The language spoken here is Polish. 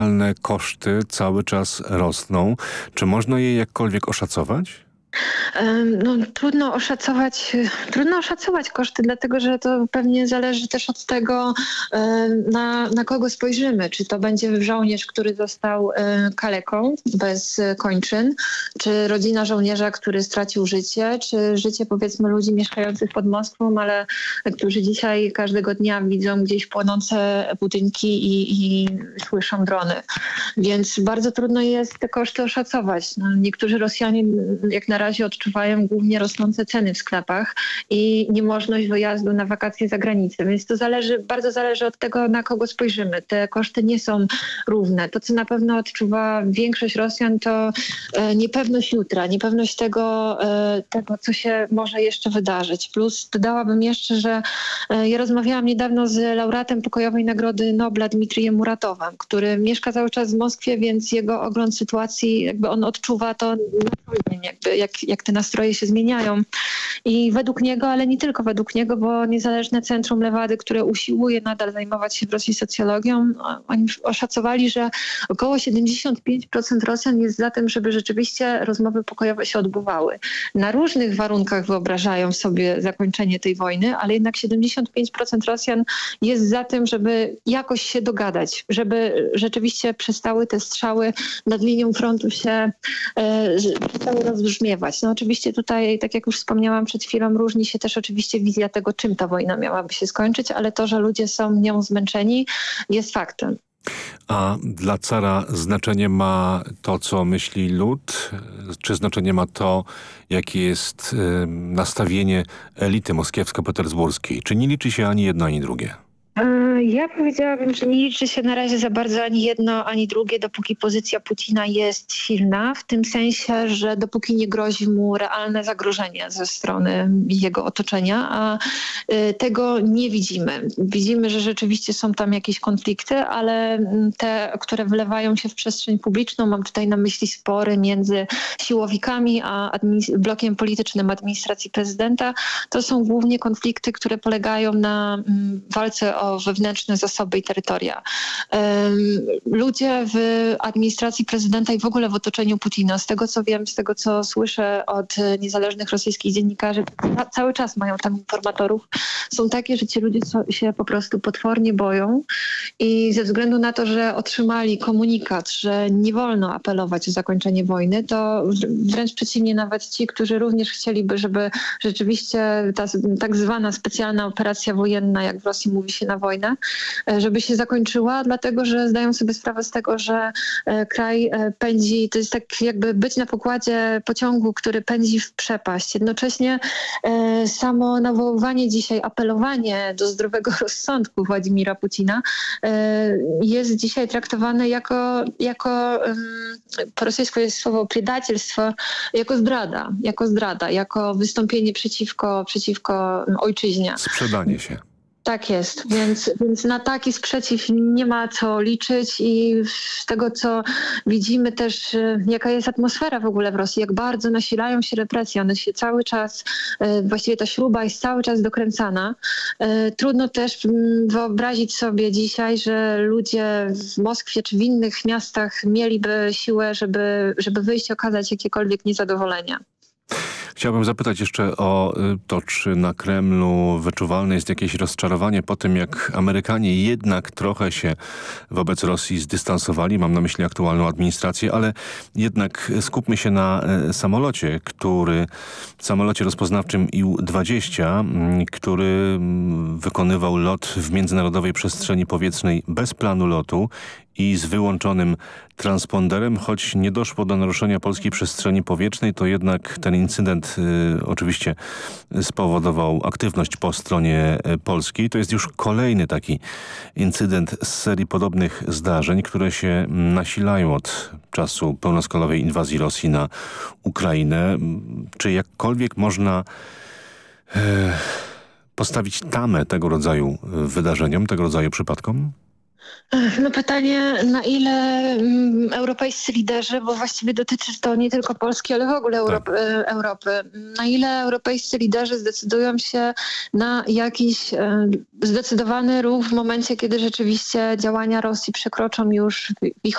Realne koszty cały czas rosną. Czy można je jakkolwiek oszacować? No, trudno oszacować koszty, dlatego że to pewnie zależy też od tego, na kogo spojrzymy. Czy to będzie żołnierz, który został kaleką bez kończyn, czy rodzina żołnierza, który stracił życie, czy życie powiedzmy ludzi mieszkających pod Moskwą, ale którzy dzisiaj każdego dnia widzą gdzieś płonące budynki i słyszą drony. Więc bardzo trudno jest te koszty oszacować. No, niektórzy Rosjanie jak na razie odczuwają głównie rosnące ceny w sklepach i niemożność wyjazdu na wakacje za granicę. Więc to bardzo zależy od tego, na kogo spojrzymy. Te koszty nie są równe. To, co na pewno odczuwa większość Rosjan, to niepewność jutra, niepewność tego, co się może jeszcze wydarzyć. Plus dodałabym jeszcze, że ja rozmawiałam niedawno z laureatem Pokojowej Nagrody Nobla Dmitrijem Muratowem, który mieszka cały czas w Moskwie, więc jego ogląd sytuacji, jakby on odczuwa to na co dzień, jak te nastroje się zmieniają. I według niego, ale nie tylko według niego, bo Niezależne Centrum Lewady, które usiłuje nadal zajmować się w Rosji socjologią, oni oszacowali, że około 75% Rosjan jest za tym, żeby rzeczywiście rozmowy pokojowe się odbywały. Na różnych warunkach wyobrażają sobie zakończenie tej wojny, ale jednak 75% Rosjan jest za tym, żeby jakoś się dogadać, żeby rzeczywiście przestały te strzały nad linią frontu się przestały rozbrzmiewać. No oczywiście tutaj, tak jak już wspomniałam przed chwilą, różni się też oczywiście wizja tego, czym ta wojna miałaby się skończyć, ale to, że ludzie są nią zmęczeni, jest faktem. A dla cara znaczenie ma to, co myśli lud? Czy znaczenie ma to, jakie jest nastawienie elity moskiewsko-petersburskiej? Czy nie liczy się ani jedno, ani drugie? Ja powiedziałabym, że nie liczy się na razie za bardzo ani jedno, ani drugie, dopóki pozycja Putina jest silna, w tym sensie, że dopóki nie grozi mu realne zagrożenie ze strony jego otoczenia, a tego nie widzimy. Widzimy, że rzeczywiście są tam jakieś konflikty, ale te, które wylewają się w przestrzeń publiczną, mam tutaj na myśli spory między siłowikami a blokiem politycznym administracji prezydenta, to są głównie konflikty, które polegają na walce o wewnętrzne zasoby i terytoria. Ludzie w administracji prezydenta i w ogóle w otoczeniu Putina, z tego co wiem, z tego co słyszę od niezależnych rosyjskich dziennikarzy, cały czas mają tam informatorów, są takie, że ci ludzie się po prostu potwornie boją i ze względu na to, że otrzymali komunikat, że nie wolno apelować o zakończenie wojny, to wręcz przeciwnie, nawet ci, którzy również chcieliby, żeby rzeczywiście ta tak zwana specjalna operacja wojenna, jak w Rosji mówi się na wojnę, żeby się zakończyła, dlatego że zdają sobie sprawę z tego, że kraj pędzi, to jest tak jakby być na pokładzie pociągu, który pędzi w przepaść. Jednocześnie samo nawoływanie dzisiaj, apelowanie do zdrowego rozsądku Władimira Putina jest dzisiaj traktowane jako po rosyjsku jest słowo предательstwo, jako zdrada, jako wystąpienie przeciwko ojczyźnie. Sprzedanie się. Tak jest, więc na taki sprzeciw nie ma co liczyć i z tego, co widzimy też, jaka jest atmosfera w ogóle w Rosji, jak bardzo nasilają się represje, one się cały czas, właściwie ta śruba jest cały czas dokręcana. Trudno też wyobrazić sobie dzisiaj, że ludzie w Moskwie czy w innych miastach mieliby siłę, żeby wyjść i okazać jakiekolwiek niezadowolenie. Chciałbym zapytać jeszcze o to, czy na Kremlu wyczuwalne jest jakieś rozczarowanie po tym, jak Amerykanie jednak trochę się wobec Rosji zdystansowali. Mam na myśli aktualną administrację, ale jednak skupmy się na samolocie rozpoznawczym Ił-20, który wykonywał lot w międzynarodowej przestrzeni powietrznej bez planu lotu i z wyłączonym transponderem. Choć nie doszło do naruszenia polskiej przestrzeni powietrznej, to jednak ten incydent oczywiście spowodował aktywność po stronie polskiej. To jest już kolejny taki incydent z serii podobnych zdarzeń, które się nasilają od czasu pełnoskalowej inwazji Rosji na Ukrainę. Czy jakkolwiek można postawić tamę tego rodzaju wydarzeniom, tego rodzaju przypadkom? No pytanie, na ile europejscy liderzy, bo właściwie dotyczy to nie tylko Polski, ale w ogóle Europy, na ile europejscy liderzy zdecydują się na jakiś zdecydowany ruch w momencie, kiedy rzeczywiście działania Rosji przekroczą już w ich